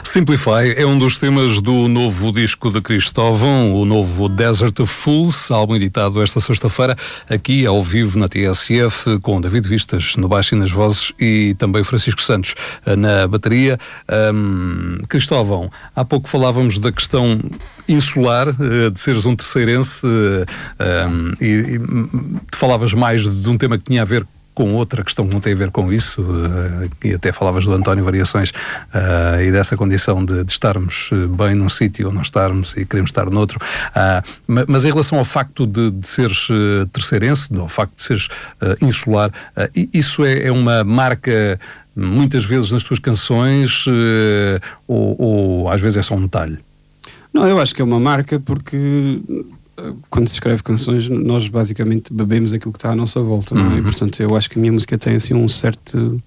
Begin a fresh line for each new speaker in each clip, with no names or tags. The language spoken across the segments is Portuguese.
Simplify é um dos temas do novo disco de Cristóvão, o novo Desert of Fools, álbum editado esta sexta-feira, aqui ao vivo na TSF, com David Vistas no baixo e nas vozes e também Francisco Santos na bateria. Cristóvão, há pouco falávamos da questão insular, de seres um terceirense, e tu falavas mais de um tema que tinha a ver com outra questão que não tem a ver com isso, e até falavas do António Variações, e dessa condição de estarmos bem num sítio ou não estarmos e queremos estar noutro. Mas em relação ao facto de seres terceirense, ao facto de seres insular, isso é uma marca muitas vezes nas tuas canções, ou às vezes é só um detalhe?
Não, eu acho que é uma marca porque quando se escreve canções nós basicamente bebemos aquilo que está à nossa volta, não é? E, portanto, eu acho que a minha música tem assim um certo...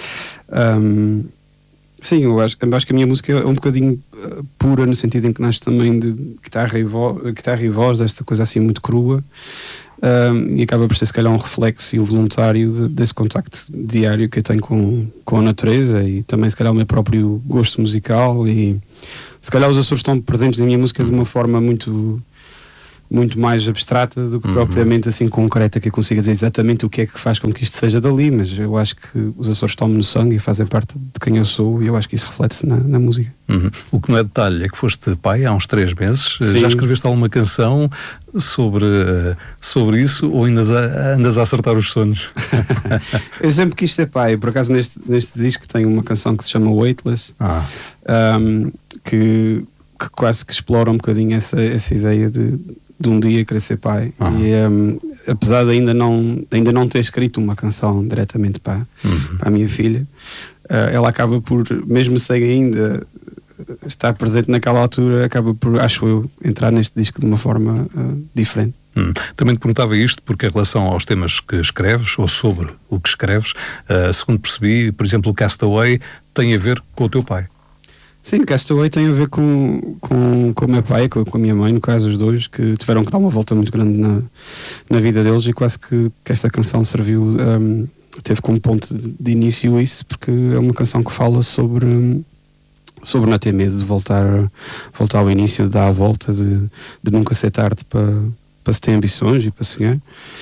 sim, eu acho que a minha música é um bocadinho pura, no sentido em que nasce também de guitarra e voz, esta coisa assim muito crua, e acaba por ser se calhar um reflexo involuntário desse contacto diário que eu tenho com a natureza, e também se calhar o meu próprio gosto musical, e se calhar os Açores estão presentes na minha música de uma forma muito mais abstrata do que propriamente assim concreta, que eu consiga dizer exatamente o que é que faz com que isto seja dali, mas eu acho que os Açores estão-me no sangue e fazem parte de quem eu sou, e eu acho que isso reflete-se na música.
O que não é detalhe é que foste pai há uns 3 meses.
Sim.
Já escreveste alguma canção sobre isso, ou ainda andas a acertar os sonhos?
Eu sempre quis ser pai. Por acaso neste disco tem uma canção que se chama Weightless, que quase que explora um bocadinho essa ideia de um dia querer ser pai. E apesar de ainda não ter escrito uma canção diretamente para a minha filha, ela acaba por, mesmo sem ainda estar presente naquela altura, acaba por, acho eu, entrar neste disco de uma forma diferente.
Também te perguntava isto porque, em relação aos temas que escreves, ou sobre o que escreves, segundo percebi, por exemplo, o Castaway tem a ver com o teu pai.
Sim, o Castaway tem a ver com o meu pai, com a minha mãe, no caso os dois, que tiveram que dar uma volta muito grande na vida deles, e quase que esta canção serviu, teve como ponto de início isso, porque é uma canção que fala sobre não ter medo de voltar ao início, de dar a volta, de nunca ser tarde para se ter ambições e para sonhar.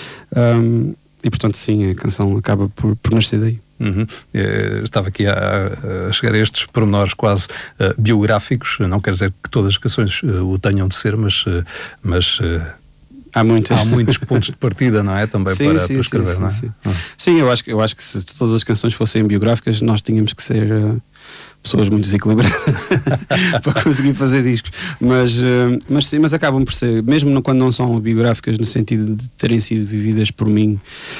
E portanto sim, a canção acaba por nascer daí.
Estava aqui a chegar a estes pormenores quase biográficos. Não quer dizer que todas as canções o tenham de ser, mas há muitos pontos de partida, não é? Também para escrever, não é?
Sim, eu acho que se todas as canções fossem biográficas, nós tínhamos que ser pessoas muito desequilibradas para conseguir fazer discos, mas acabam por ser, mesmo quando não são biográficas, no sentido de terem sido vividas por mim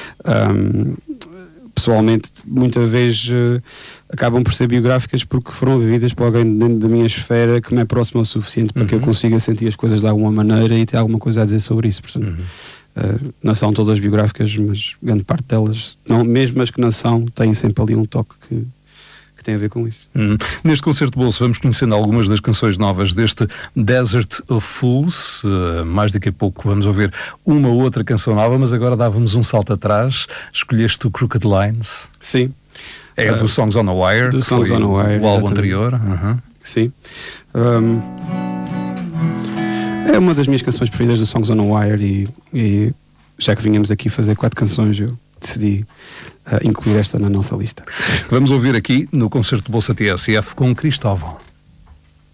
pessoalmente, muitas vezes acabam por ser biográficas porque foram vividas por alguém dentro da minha esfera que me é próximo o suficiente para que eu consiga sentir as coisas de alguma maneira e ter alguma coisa a dizer sobre isso. Portanto, não são todas biográficas, mas grande parte delas, não, mesmo as que não são, têm sempre ali um toque que tem a ver com isso.
Neste concerto bolso vamos conhecendo algumas das canções novas deste Desert of Fools. Mais daqui a pouco vamos ouvir uma ou outra canção nova, mas agora dávamos um salto atrás. Escolheste o Crooked Lines.
Sim.
É do Songs on the Wire,
do Songs on the Wire,
o álbum anterior.
Sim. É uma das minhas canções preferidas do Songs on the Wire, e já que vinhamos aqui fazer 4 canções, eu decidi incluir esta na nossa lista.
Vamos ouvir aqui no concerto Bolsa TSF com Cristóvão.